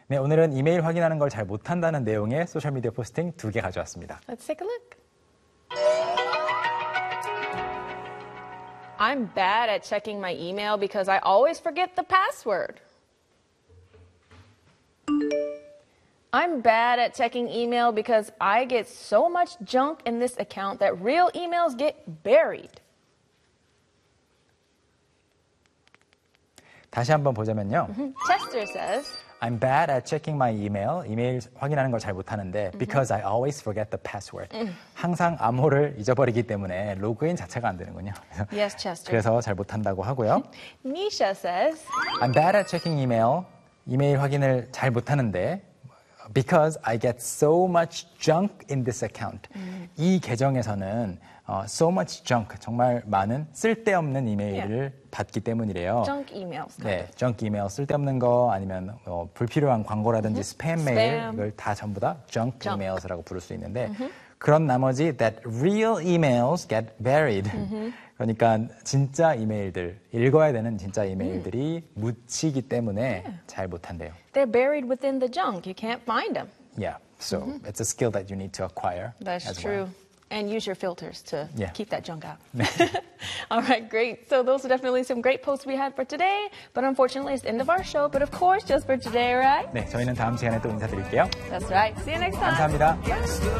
네, 오늘은 이메일 확인하는 걸 잘 못한다는 내용의 소셜미디어 포스팅 2개 가져왔습니다. Let's take a look. I'm bad at checking my email because I always forget the password. I'm bad at checking email because I get so much junk in this account that real emails get buried. 다시 한번 보자면요. Chester says, I'm bad at checking my email. 이메일 확인하는 걸 잘 못하는데 because I always forget the password. 항상 암호를 잊어버리기 때문에 로그인 자체가 안 되는군요. Yes, Chester. 그래서 잘 못한다고 하고요. Nisha says, I'm bad at checking email. 이메일 확인을 잘 못하는데 because I get so much junk in this account. 이 계정에서는 so much junk, 정말 많은 쓸데없는 이메일을 받기 때문이래요. junk emails. 네, junk 이메일, 쓸데없는 거 아니면 불필요한 광고라든지 스팸 메일 이걸 다 전부 다 junk emails라고 부를 수 있는데 그런 나머지 that real emails get buried. 그러니까 진짜 이메일들, 읽어야 되는 진짜 이메일들이 묻히기 때문에 잘 못한대요. They're buried within the junk. You can't find them. Yeah, so it's a skill that you need to acquire. That's as true. well. And use your filters to Yeah. keep that junk out. All right, great. So those are definitely some great posts we had for today. But unfortunately, it's the end of our show. But of course, just for today, right? 네, 저희는 다음 시간에 또 인사드릴게요. That's right. See you next time. 감사합니다.